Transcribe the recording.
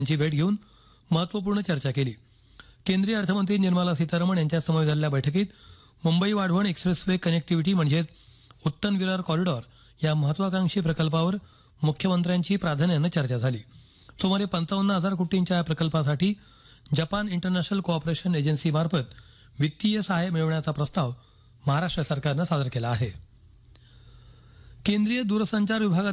ची भेट घेऊन महत्वपूर्ण चर्चा केली. केंद्रीय अर्थमंत्री निर्मला सीतारामन यांच्यासमवेत झालेल्या बैठकीत मुंबई वाढवण एक्सप्रेसवे कनेक्टिव्हिटी म्हणजेच उत्तन विरार कॉरिडॉर या महत्वाकांक्षी प्रकल्पावर मुख्यमंत्र्यांची प्राधान्यानं चर्चा झाली. सुमारे 55,000 कोटींच्या या प्रकल्पासाठी जपान इंटरनॅशनल कोऑपरेशन एजन्सीमार्फत वित्तीय सहाय्य मिळवण्याचा प्रस्ताव महाराष्ट्र सरकारनं सादर केला आहे. केंद्रीय दूरसंचार विभागात